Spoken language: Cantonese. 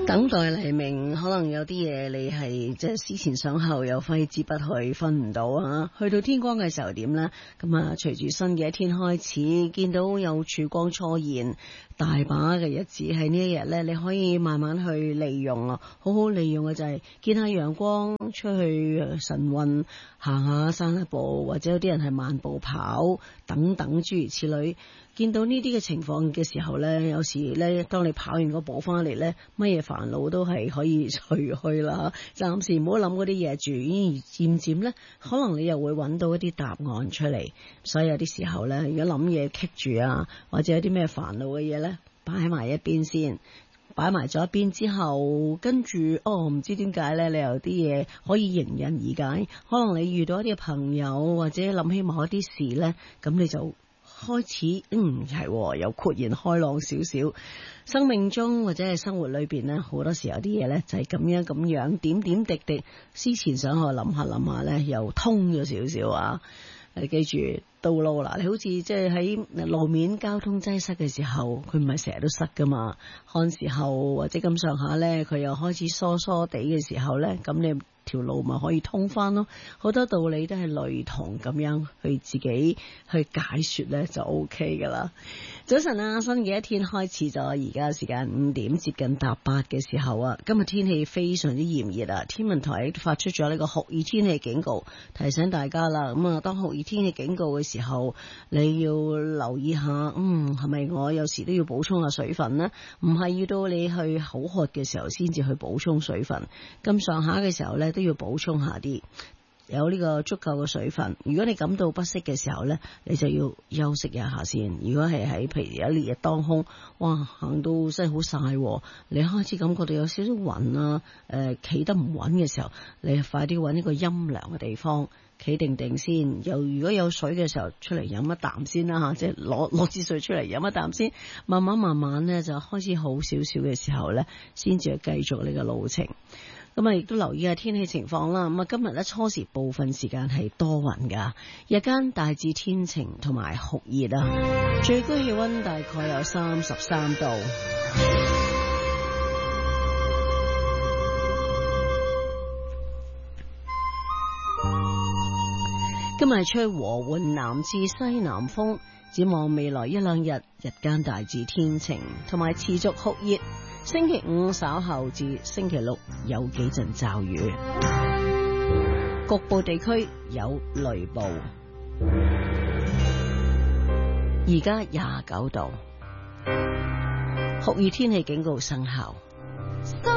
等待黎明，可能有啲嘢你係即係思前想後又揮之不去，分唔到啊！去到天光嘅時候點呢？咁啊，隨住新嘅一天開始，見到有曙光初現，大把嘅日子喺呢一日呢，你可以慢慢去利用啊！好好利用嘅就係見下陽光，出去晨運，行下散下步，或者有啲人係慢步跑等等諸如此類。見到呢啲嘅情況嘅時候呢，有時呢，當你跑完個步翻嚟呢，乜嘢煩惱都係可以除去啦。暫時唔好諗嗰啲嘢住，漸漸呢，可能你又會揾到一啲答案出嚟。所以有啲時候呢，如果諗嘢棘住啊，或者有啲咩煩惱嘅嘢呢，擺埋一邊先。擺埋咗一邊之後，跟住唔知點解呢，你有啲嘢可以迎刃而解。可能你遇到一啲朋友，或者諗起某一啲事呢，咁你就開始係又豁然開朗少少。生命中或者係生活裏邊呢，好多時候啲嘢呢，就係咁樣點點滴滴思前想後，諗下呢，又通咗少少啊！你記住道路啦，你好似即係喺路面交通擠塞嘅時候，佢唔係成日都塞噶嘛。看時候或者咁上下呢，佢又開始疏疏地嘅時候呢，咁你條路咪可以通翻咯。好多道理都係類同咁樣去自己去解說呢，就 OK 噶啦。早晨啊，新嘅一天開始咗，而家時間5點接近搭8嘅時候啊，今日天氣非常之炎熱啊，天文台發出咗呢個酷熱天氣警告，提醒大家啦。咁啊，當酷熱天氣警告嘅時候，你要留意下，係咪我有時都要補充下水分呢？唔係要到你去口渴嘅時候先至去補充水分，咁上下嘅時候呢，都要補充下啲。有呢個足夠嘅水分。如果你感到不適嘅時候呢，你就要休息一下先。如果係喺譬如有烈日當空，哇，行到真係好曬，你開始感覺到有少少暈啊，企得唔穩嘅時候，你快啲揾一個陰涼嘅地方企定定先。又如果有水嘅時候，出嚟飲一啖先啦吓，即係攞支水出嚟飲一啖先。慢慢呢就開始好少少嘅時候呢，先至去繼續呢個路程。咁啊，亦都留意下天氣情況啦。咁啊，今日咧初時部分時間係多雲噶，日間大致天晴同埋酷熱啊，最高氣溫大概有33度。今日吹和緩南至西南風，展望未來一兩日，日間大致天晴同埋持續酷熱。星期五稍後至星期六有幾陣驟雨，局部地區有雷暴。而家29度，酷熱天氣警告生效。